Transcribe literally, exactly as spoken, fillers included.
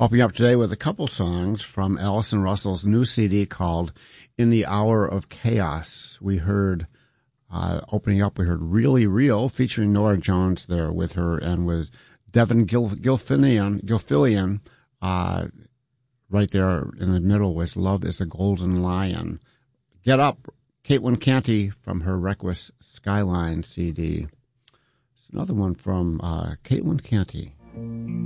Opening up today with a couple songs from Allison Russell's new C D called In the Hour of Chaos. We heard, uh, opening up, we heard Really Real, featuring Nora Jones there with her, and with Devin Gil- Gilfillian, Gilfillian uh, right there in the middle was Love is a Golden Lion. Get Up, Caitlin Canty from her Requus Skyline C D. It's another one from uh, Caitlin Canty.